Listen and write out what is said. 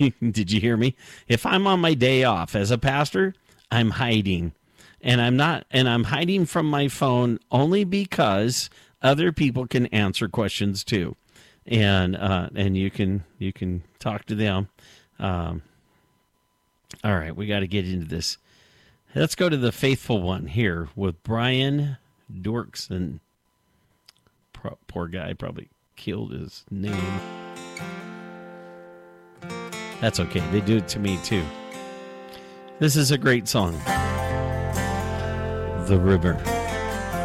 Did you hear me? If I'm on my day off as a pastor, I'm hiding. And I'm hiding from my phone only because other people can answer questions too. And you can talk to them. All right, we got to get into this. Let's go to the faithful one here with Brian Dorkson. Poor guy probably killed his name. That's okay. They do it to me too. This is a great song. The River.